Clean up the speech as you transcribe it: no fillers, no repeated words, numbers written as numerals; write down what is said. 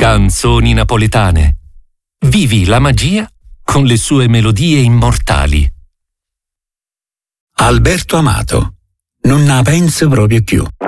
Canzoni napoletane. Vivi la magia con le sue melodie immortali. Alberto Amato. Non la penso proprio più.